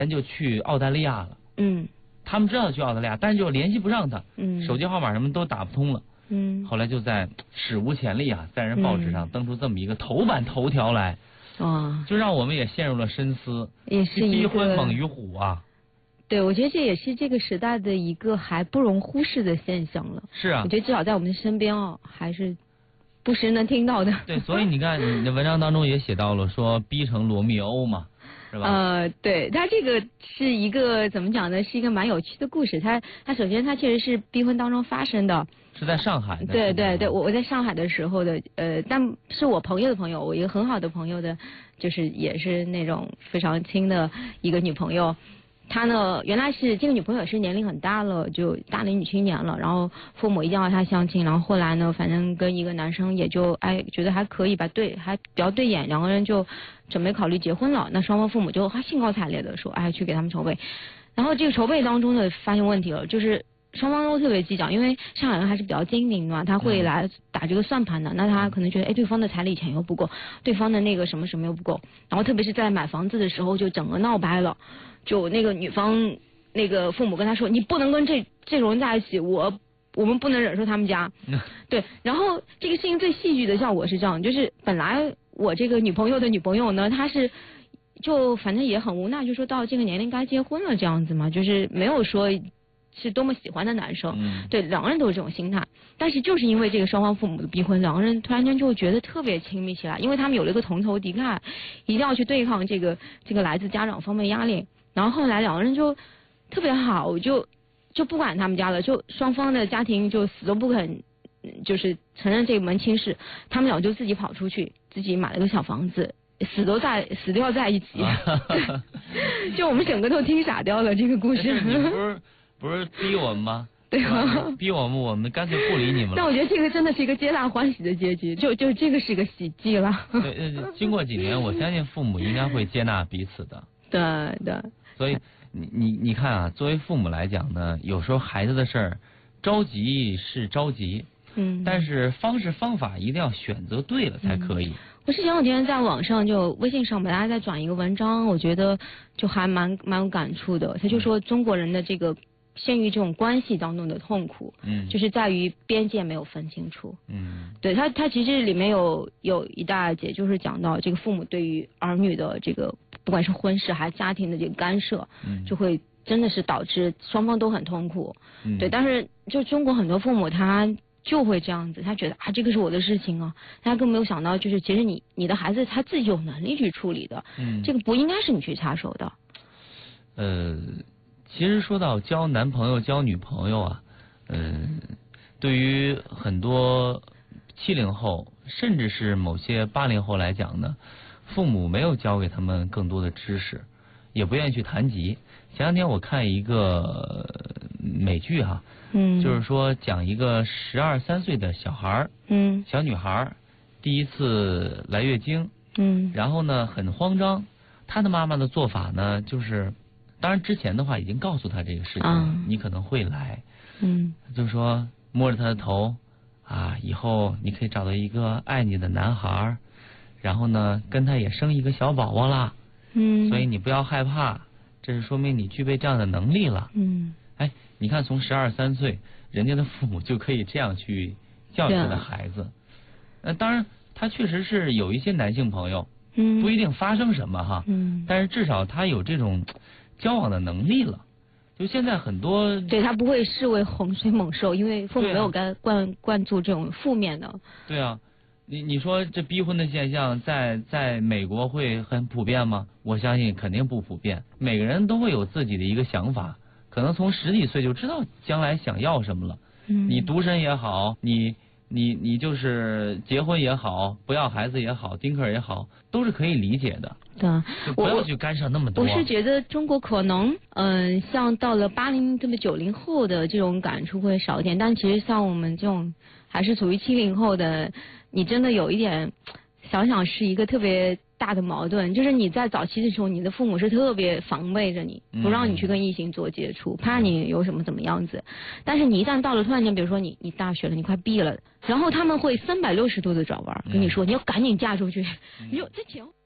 人就去澳大利亚了。 嗯。 他们知道去澳大利亚，但是就联系不上他。 嗯。 手机号码什么都打不通了。 嗯。 后来就在史无前例啊，在人报纸上登出这么一个头版头条来。 哇！ 就让我们也陷入了深思。 也是一个逼婚猛于虎啊。 对，我觉得这也是这个时代的一个还不容忽视的现象了。 是啊。 我觉得至少在我们的身边还是不时能听到的。 对，所以你看，你的文章当中也写到了说逼成罗密欧嘛，是吧？ 对，他这个是一个怎么讲呢？是一个蛮有趣的故事。他首先他确实是逼婚当中发生的。 是在上海的。 对对对，我在上海的时候的，但是我朋友的朋友，我一个很好的朋友的，就是也是那种非常亲的一个女朋友。她呢，原来是这个女朋友是年龄很大了，就大龄女青年了，然后父母一定要她相亲，然后后来呢，反正跟一个男生也就觉得还可以吧，还比较对眼，两个人就准备考虑结婚了。那双方父母就兴高采烈的说，去给他们筹备。然后这个筹备当中呢，发现问题了，就是双方都特别计较，因为上海人还是比较精明的嘛，他会来打这个算盘的。那他可能觉得，对方的彩礼钱又不够，对方的那个什么什么又不够，然后特别是在买房子的时候，就整个闹掰了。就那个女方那个父母跟他说，你不能跟这种人在一起，我们不能忍受他们家。对，然后这个事情最戏剧的效果是这样，就是本来我这个女朋友的女朋友呢，她是就反正也很无奈，就说到这个年龄该结婚了这样子嘛，就是没有说是多么喜欢的男生。对，两个人都是这种心态，但是就是因为这个双方父母的逼婚，两个人突然间就觉得特别亲密起来，因为他们有了一个同仇敌忾，一定要去对抗这个来自家长方面压力。然后后来两个人就特别好，就不管他们家了，就双方的家庭就死都不肯就是承认这门亲事，他们俩就自己跑出去，自己买了个小房子，死都要在一起。就我们整个都听傻掉了这个故事。 你不是逼我们吗？ 对啊， 逼我们干脆不理你们了。 但我觉得这个真的是一个皆大欢喜的结局，就这个是个喜剧了。 对，经过几年，我相信父母应该会接纳彼此的。 对对。 所以你看啊，作为父母来讲呢，有时候孩子的事儿着急是着急，但是方式方法一定要选择对了才可以。 我是前两天在网上就微信上大家在转一个文章，我觉得就还蛮有感触的。他就说中国人的这个陷于这种关系当中的痛苦，就是在于边界没有分清楚。对，他其实里面有一大节就是讲到这个父母对于儿女的这个不管是婚事还是家庭的这个干涉，就会真的是导致双方都很痛苦。对，但是就中国很多父母他就会这样子，他觉得这个是我的事情啊，他更没有想到就是其实你的孩子他自己有能力去处理的，这个不应该是你去插手的。 其实说到交男朋友交女朋友啊，对于很多70后甚至是某些80后来讲呢，父母没有教给他们更多的知识，也不愿意去谈及。前两天我看一个美剧哈，就是说讲一个12、13岁的小孩小女孩第一次来月经，然后呢很慌张，她的妈妈的做法呢就是，当然之前的话已经告诉她这个事情，你可能会来，就是说摸着她的头以后你可以找到一个爱你的男孩，然后呢跟他也生一个小宝宝啦，所以你不要害怕，这是说明你具备这样的能力了。你看从12、13岁，人家的父母就可以这样去教育他的孩子。当然他确实是有一些男性朋友，不一定发生什么哈，但是至少他有这种交往的能力了。就现在很多对他不会视为洪水猛兽，因为父母没有该灌注这种负面的。 对啊，你说这逼婚的现象在美国会很普遍吗？我相信肯定不普遍。每个人都会有自己的一个想法，可能从10几岁就知道将来想要什么了。你独身也好，你就是结婚也好，不要孩子也好，丁克也好，都是可以理解的。 对， 就不要去干涉那么多。 我是觉得中国可能像到了80特别90后的这种感触会少一点，但其实像我们这种还是属于70后的，你真的有一点想想是一个特别大的矛盾，就是你在早期的时候，你的父母是特别防备着你，不让你去跟异性做接触，怕你有什么怎么样子。但是你一旦到了突然间，比如说你大学了，你快毕业了，然后他们会360度的转弯，跟你说你要赶紧嫁出去，你就这前。